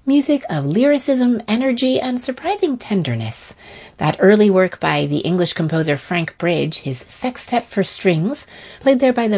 music of lyricism, energy, and surprising tenderness. That early work by the English composer Frank Bridge, his Sextet for Strings, played there by the